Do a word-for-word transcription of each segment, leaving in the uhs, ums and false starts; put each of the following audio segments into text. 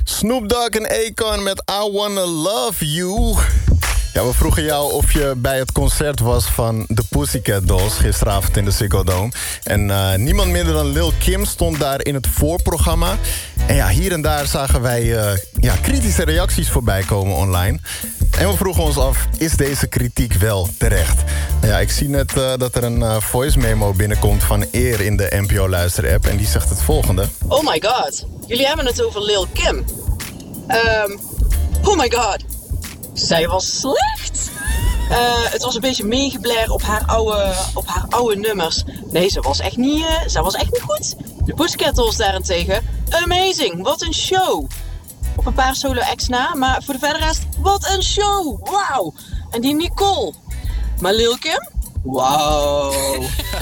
Snoop Dogg en Akon met I Wanna Love You. Ja, we vroegen jou of je bij het concert was van de Pussycat Dolls gisteravond in de Ziggo Dome. En uh, niemand minder dan Lil Kim stond daar in het voorprogramma. En ja, hier en daar zagen wij uh, ja, kritische reacties voorbij komen online. En we vroegen ons af, is deze kritiek wel terecht? Nou ja, ik zie net uh, dat er een uh, voice memo binnenkomt van Eer in de N P O-luister-app. En die zegt het volgende. Oh my god, jullie hebben het over Lil Kim. Um, oh my god, zij was slecht. Uh, het was een beetje meegeblair op haar oude, op haar oude nummers. Nee, ze was echt niet, uh, ze was echt niet goed. De Pussycat Dolls daarentegen, amazing, wat een show. Op een paar solo-acts na, maar voor de verder rest, wat een show, wauw. En die Nicole. Maar Lil Kim? Wauw.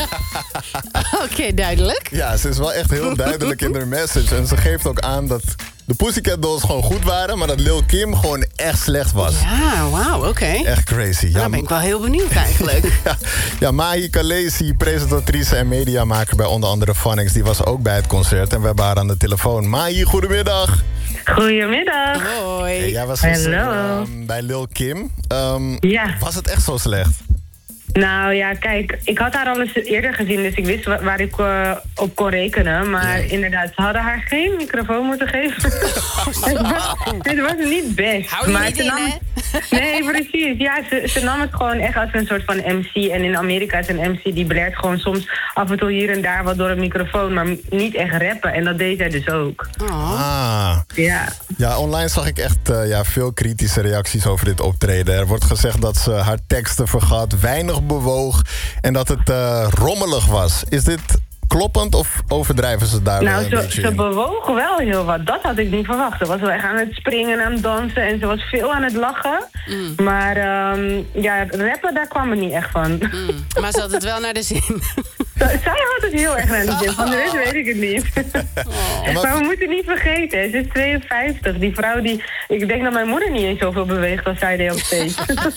Oké, okay, duidelijk. Ja, ze is wel echt heel duidelijk in haar message. En ze geeft ook aan dat de Pussycat Dolls gewoon goed waren, maar dat Lil Kim gewoon echt slecht was. Ja, wauw, oké. Okay. Echt crazy. Ja, daar ben ik wel heel benieuwd eigenlijk. ja, ja, Mahi Kalesi, presentatrice en mediamaker bij onder andere Funix, die was ook bij het concert en we hebben haar aan de telefoon. Mahi, goedemiddag. Goedemiddag. Hoi. Hey, jij was Hallo. Um, bij Lil Kim. Um, ja. Was het echt zo slecht? Nou ja, kijk, ik had haar al eens eerder gezien, dus ik wist wa- waar ik uh, op kon rekenen. Maar ja. Inderdaad, ze hadden haar geen microfoon moeten geven. het, was, het was niet best. Hou je maar niet ze in, nam... hè? Nee, precies. Ja, ze, ze nam het gewoon echt als een soort van M C. En in Amerika is een M C die blaert gewoon soms af en toe hier en daar wat door een microfoon, maar niet echt rappen. En dat deed zij dus ook. Oh. Ah. Ja. Ja, online zag ik echt uh, ja, veel kritische reacties over dit optreden. Er wordt gezegd dat ze haar teksten vergat, weinig bewoog en dat het uh, rommelig was. Is dit kloppend of overdrijven ze daar nou, wel een ze, beetje ze in? bewogen wel heel wat. Dat had ik niet verwacht. Ze was wel echt aan het springen en aan het dansen en ze was veel aan het lachen. Mm. Maar um, ja, rappen, daar kwam het niet echt van. Mm. Maar ze had het wel naar de zin. Zij had het heel erg naar de zin. Van de rest weet ik het niet. Oh. Maar we moeten niet vergeten, ze is tweeënvijftig. Die vrouw die... Ik denk dat mijn moeder niet eens zoveel beweegt als zij deed op stage.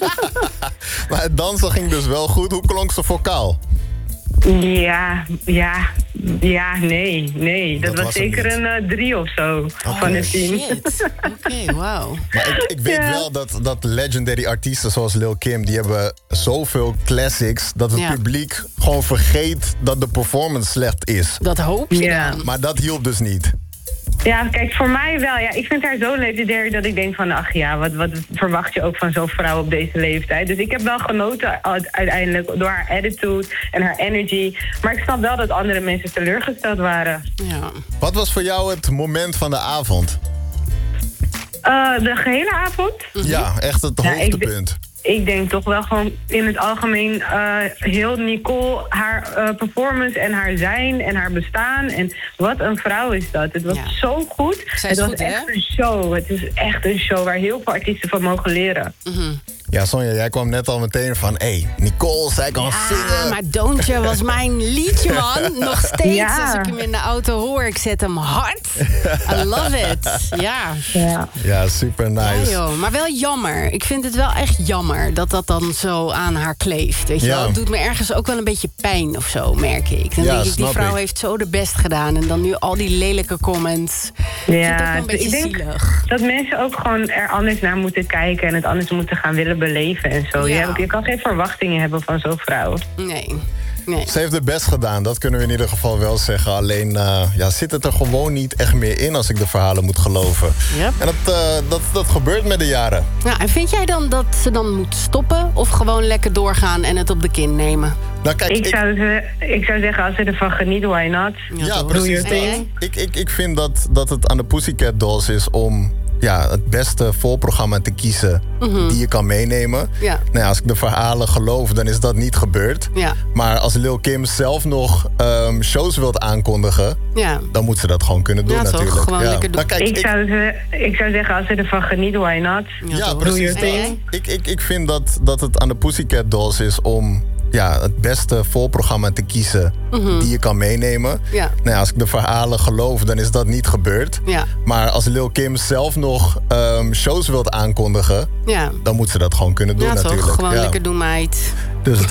Maar het dansen ging dus wel goed. Hoe klonk ze vocaal? Ja, ja, ja, nee, nee. Dat, Dat was, was het zeker niet. een uh, drie of zo Oh, van de tien. Shit. Oké, okay, wauw. Maar ik, ik weet Ja. wel dat, dat legendary artiesten zoals Lil Kim, die hebben zoveel classics dat het Ja. publiek gewoon vergeet dat de performance slecht is. Dat hoop je Ja. dan. Maar dat hielp dus niet. Ja, kijk, voor mij wel. Ja, ik vind haar zo legendary dat ik denk van... ach ja, wat, wat verwacht je ook van zo'n vrouw op deze leeftijd? Dus ik heb wel genoten uiteindelijk door haar attitude en haar energy. Maar ik snap wel dat andere mensen teleurgesteld waren. Ja. Wat was voor jou het moment van de avond? Uh, de gehele avond? Ja, echt het Ja, ik hoogtepunt. Ik denk toch wel gewoon in het algemeen uh, heel Nicole, haar uh, performance en haar zijn en haar bestaan. En wat een vrouw is dat. Het was Ja. zo goed. Zij is het was goed, hè? echt een show. Het is echt een show waar heel veel artiesten van mogen leren. Mm-hmm. Ja, Sonja, jij kwam net al meteen van... hé, hey, Nicole, zij kan Ja, zingen. maar Doontje was mijn liedje, man. Nog steeds, Ja. als ik hem in de auto hoor, ik zet hem hard. I love it. Ja. Ja. Ja, super Ja, nice. joh. Maar wel jammer. Ik vind het wel echt jammer dat dat dan zo aan haar kleeft. Weet je Ja. wel? Het doet me ergens ook wel een beetje pijn of zo, merk ik. Dan Ja, denk ik, die snap vrouw ik. heeft zo de best gedaan. En dan nu al die lelijke comments. Ik vind het ook wel een beetje ik denk zielig. dat mensen ook gewoon er anders naar moeten kijken en het anders moeten gaan willen beleven en zo. Ja. Je, hebt- je kan geen verwachtingen hebben van zo'n vrouw. Nee. Nee. Ze heeft het best gedaan, dat kunnen we in ieder geval wel zeggen. Alleen uh, ja, zit het er gewoon niet echt meer in als ik de verhalen moet geloven. Yep. En dat, uh, dat, dat gebeurt met de jaren. Nou, en vind jij dan dat ze dan moet stoppen of gewoon lekker doorgaan en het op de kin nemen? Nou, kijk, Ik, zou, ze, ik zou zeggen, als ze ervan geniet, why not? Ja, toch? precies. En jij? Ik, ik, ik vind dat, dat het aan de Pussycat Dolls is om ja, het beste volprogramma te kiezen die je kan meenemen. Ja. Nou ja, als ik de verhalen geloof, dan is dat niet gebeurd. Ja. Maar als Lil Kim zelf nog um, shows wilt aankondigen, Ja. dan moet ze dat gewoon kunnen doen Ja, toch? natuurlijk. Gewoon lekker doen. Maar kijk, Ik, zou ze, ik zou zeggen, als ze ervan geniet, why not? Ja, toch? precies. En jij? Ik, ik, ik vind dat, dat het aan de Pussycat Dolls is om ja, het beste volprogramma te kiezen die je kan meenemen. Ja. Nou ja, als ik de verhalen geloof, dan is dat niet gebeurd. Ja. Maar als Lil Kim zelf nog um, shows wilt aankondigen, Ja. dan moet ze dat gewoon kunnen doen Ja, toch? natuurlijk. Gewoon Ja. lekker doen, meid.